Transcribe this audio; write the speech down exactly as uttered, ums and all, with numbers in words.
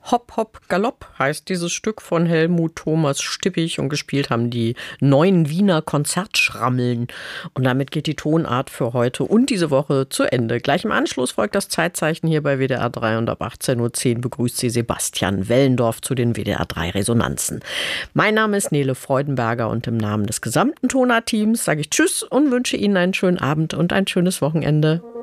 Hopp, Hopp, Galopp heißt dieses Stück von Helmut Thomas Stippig und gespielt haben die neuen Wiener Konzertschrammeln. Und damit geht die Tonart für heute und diese Woche zu Ende. Gleich im Anschluss folgt das Zeitzeichen hier bei W D R drei und ab achtzehn Uhr zehn begrüßt Sie Sebastian Wellendorf zu den W D R drei Resonanzen. Mein Name ist Nele Freudenberger und im Namen des gesamten Tonart-Teams sage ich Tschüss und wünsche Ihnen einen schönen Abend und ein schönes Wochenende.